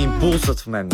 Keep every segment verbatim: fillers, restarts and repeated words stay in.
импулсът в мен.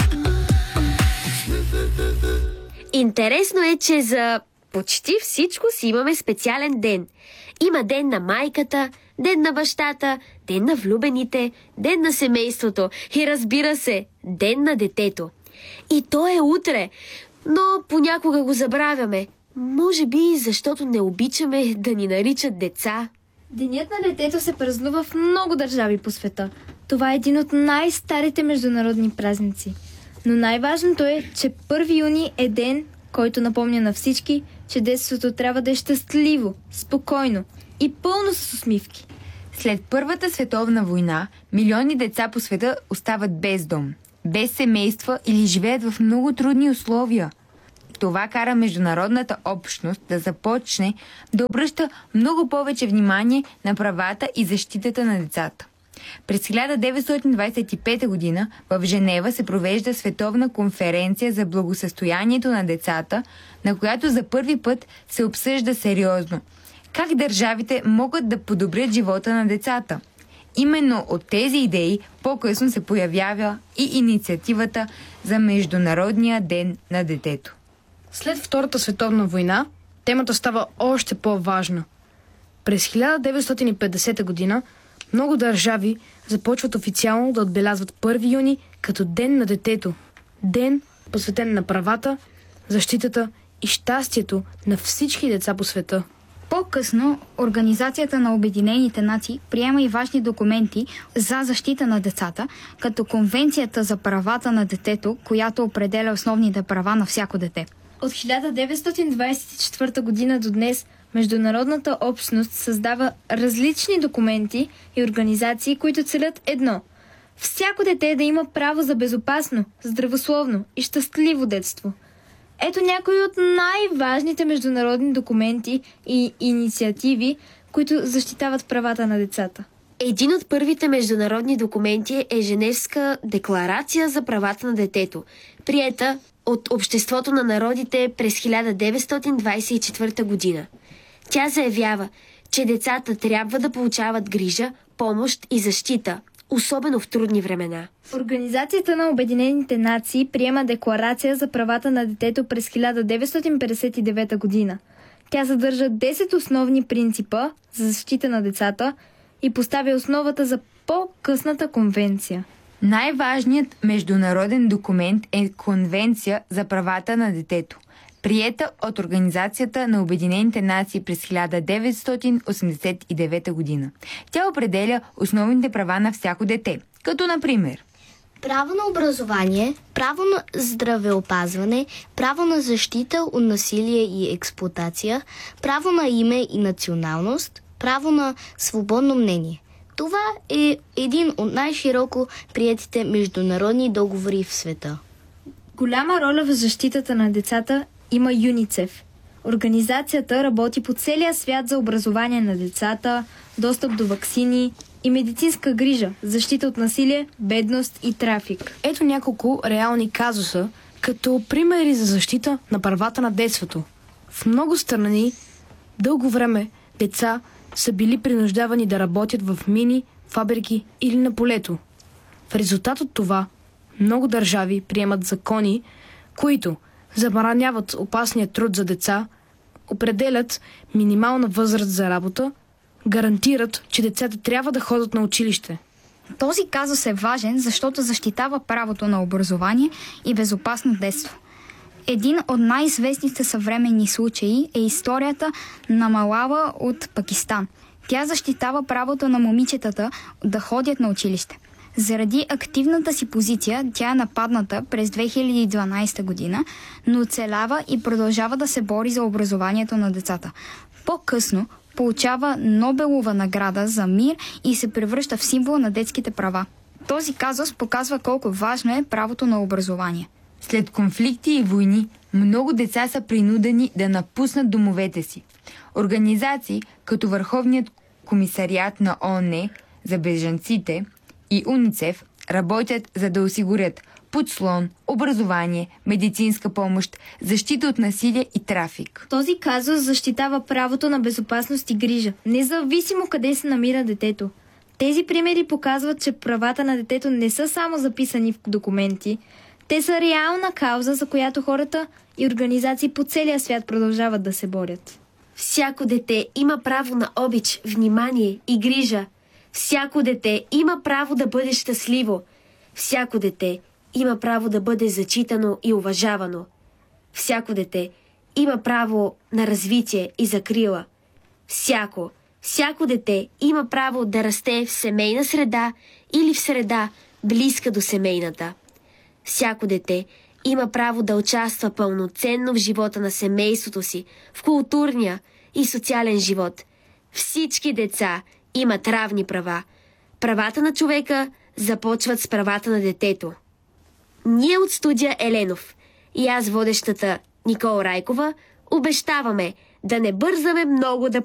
Интересно е, че за почти всичко си имаме специален ден. Има ден на майката, ден на бащата, ден на влюбените, ден на семейството и, разбира се, ден на детето. И то е утре, но понякога го забравяме. Може би защото не обичаме да ни наричат деца. Денят на детето се празнува в много държави по света. Това е един от най-старите международни празници. Но най-важното е, че първи юни е ден, който напомня на всички, че детството трябва да е щастливо, спокойно и пълно с усмивки. След Първата световна война, милиони деца по света остават без дом, без семейства или живеят в много трудни условия. Това кара международната общност да започне да обръща много повече внимание на правата и защитата на децата. През хиляда деветстотин двадесет и пета година в Женева се провежда Световна конференция за благосъстоянието на децата, на която за първи път се обсъжда сериозно как държавите могат да подобрят живота на децата. Именно от тези идеи по-късно се появява и инициативата за Международния ден на детето. След Втората световна война темата става още по-важна. През хиляда деветстотин и петдесета година много държави започват официално да отбелязват първи юни като Ден на детето. Ден, посветен на правата, защитата и щастието на всички деца по света. По-късно Организацията на Обединените нации приема и важни документи за защита на децата, като Конвенцията за правата на детето, която определя основните права на всяко дете. От хиляда деветстотин двадесет и четвърта година до днес международната общност създава различни документи и организации, които целят едно – всяко дете да има право за безопасно, здравословно и щастливо детство. Ето някои от най-важните международни документи и инициативи, които защитават правата на децата. Един от първите международни документи е Женевска декларация за правата на детето, приета от Обществото на народите през хиляда деветстотин двадесет и четвърта година. Тя заявява, че децата трябва да получават грижа, помощ и защита, особено в трудни времена. Организацията на Обединените нации приема Декларация за правата на детето през хиляда деветстотин петдесет и девета година. Тя съдържа десет основни принципа за защита на децата и поставя основата за по-късната конвенция. Най-важният международен документ е Конвенция за правата на детето, приета от Организацията на Обединените нации през хиляда деветстотин осемдесет и девета година. Тя определя основните права на всяко дете, като например право на образование, право на здравеопазване, право на защита от насилие и експлоатация, право на име и националност, право на свободно мнение. Това е един от най-широко приетите международни договори в света. Голяма роля в защитата на децата има ЮНИЦЕФ. Организацията работи по целия свят за образование на децата, достъп до ваксини и медицинска грижа, защита от насилие, бедност и трафик. Ето няколко реални казуса, като примери за защита на правата на детството. В много страни дълго време деца са били принуждавани да работят в мини, фабрики или на полето. В резултат от това много държави приемат закони, които забраняват опасния труд за деца, определят минимална възраст за работа, гарантират, че децата трябва да ходят на училище. Този казус е важен, защото защитава правото на образование и безопасно детство. Един от най-известните съвременни случаи е историята на Малала от Пакистан. Тя защитава правото на момичетата да ходят на училище. Заради активната си позиция тя е нападната през две хиляди и дванадесета година, но оцелява и продължава да се бори за образованието на децата. По-късно получава Нобелова награда за мир и се превръща в символ на детските права. Този казус показва колко важно е правото на образование. След конфликти и войни, много деца са принудени да напуснат домовете си. Организации като Върховният комисариат на ООН за бежанците и УНИЦЕФ работят за да осигурят подслон, образование, медицинска помощ, защита от насилие и трафик. Този казус защитава правото на безопасност и грижа, независимо къде се намира детето. Тези примери показват, че правата на детето не са само записани в документи. Те са реална кауза, за която хората и организации по целия свят продължават да се борят. Всяко дете има право на обич, внимание и грижа. Всяко дете има право да бъде щастливо. Всяко дете има право да бъде зачитано и уважавано. Всяко дете има право на развитие и закрила. Всяко, всяко дете има право да расте в семейна среда или в среда близка до семейната. Всяко дете има право да участва пълноценно в живота на семейството си, в културния и социален живот. Всички деца имат равни права. Правата на човека започват с правата на детето. Ние от студия Еленов и аз, водещата Никола Райкова, обещаваме да не бързаме много да